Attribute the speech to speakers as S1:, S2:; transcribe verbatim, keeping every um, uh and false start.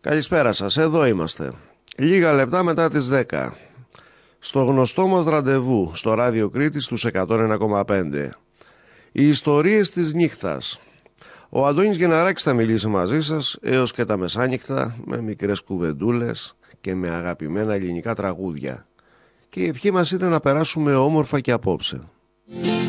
S1: Καλησπέρα σας, εδώ είμαστε. Λίγα λεπτά μετά τις δέκα. Στο γνωστό μας ραντεβού, στο Ράδιο Κρήτης στους εκατόν ένα κόμμα πέντε. Οι ιστορίες της νύχτας. Ο Αντώνης Γεναράκης θα μιλήσει μαζί σας έως και τα μεσάνυχτα, με μικρές κουβεντούλες και με αγαπημένα ελληνικά τραγούδια. Και η ευχή μας είναι να περάσουμε όμορφα και απόψε.